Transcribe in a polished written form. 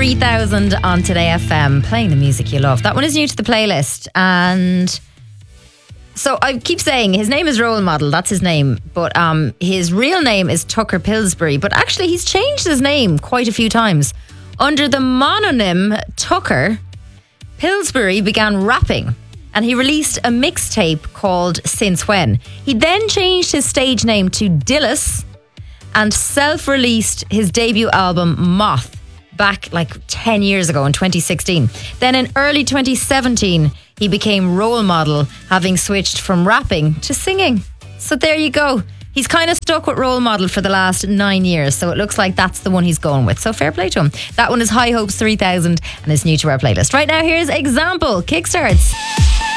3000 on Today FM, playing the music you love. That one is new to the playlist. And so I keep saying his name is Role Model, that's his name. But his real name is Tucker Pillsbury. But actually he's changed his name quite a few times. Under the mononym Tucker, Pillsbury began rapping. And he released a mixtape called Since When. He then changed his stage name to Dillis and self-released his debut album Moth back like 10 years ago in 2016. Then in early 2017, he became Role Model, having switched from rapping to singing. So there you go. He's kind of stuck with Role Model for the last 9 years, so it looks like that's the one he's going with. So fair play to him. That one is High Hopes 3000 and is new to our playlist. Right now, here's Example, Kickstarts.